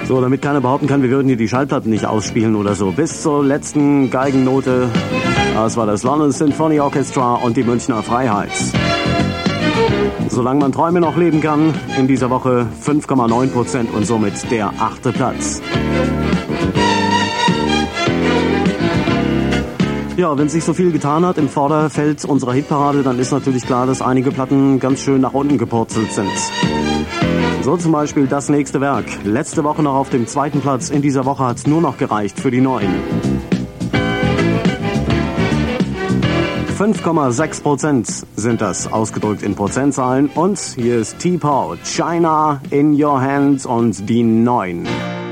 So, damit keiner behaupten kann, wir würden hier die Schallplatten nicht ausspielen oder so. Bis zur letzten Geigennote. Das war das London Symphony Orchestra und die Münchner Freiheit. Solange man Träume noch leben kann, in dieser Woche 5,9% und somit der 8. Platz. Ja, wenn sich so viel getan hat im Vorderfeld unserer Hitparade, dann ist natürlich klar, dass einige Platten ganz schön nach unten gepurzelt sind. So zum Beispiel das nächste Werk. Letzte Woche noch auf dem 2. Platz, in dieser Woche hat es nur noch gereicht für die 9. 5,6% sind das, ausgedrückt in Prozentzahlen. Und hier ist T-Paul, China in Your Hands und die 9.